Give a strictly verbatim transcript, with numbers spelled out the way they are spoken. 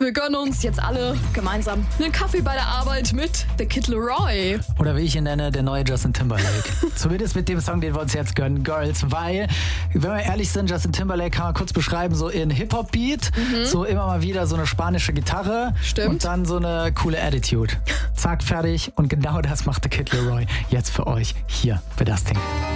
wir gönnen uns jetzt alle gemeinsam einen Kaffee bei der Arbeit mit The Kid Laroi. Oder wie ich ihn nenne, der neue Justin Timberlake. Zumindest mit dem Song, den wir uns jetzt gönnen, Girls. Weil, wenn wir ehrlich sind, Justin Timberlake kann man kurz beschreiben, so in Hip-Hop-Beat, mhm. so immer mal wieder so eine spanische Gitarre. Stimmt. Und dann so eine coole Attitude. Zack, fertig. Und genau das macht The Kid Laroi jetzt für euch hier bei Das Ding.